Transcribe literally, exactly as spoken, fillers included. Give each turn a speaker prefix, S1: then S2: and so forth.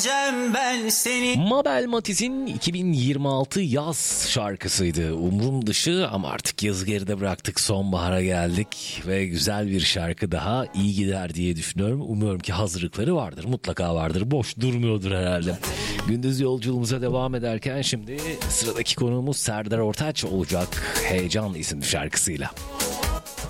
S1: Ben seni.
S2: Mabel Matiz'in iki bin yirmi altı yaz şarkısıydı. Umrum dışı ama artık yazı geride bıraktık. Sonbahara geldik ve güzel bir şarkı daha iyi gider diye düşünüyorum. Umuyorum ki hazırlıkları vardır. Mutlaka vardır. Boş durmuyordur herhalde. Gündüz yolculuğumuza devam ederken şimdi sıradaki konuğumuz Serdar Ortaç olacak. Heyecan isimli şarkısıyla.